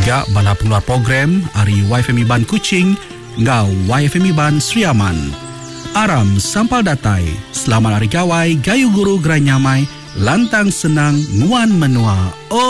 juga bala pengeluar program Ari YFM Iban Kuching ngau YFM Iban Sri Aman. Aram sampal datai, selamat hari gawai, gayu guru gerai nyamai, lantang senang, nguan menua.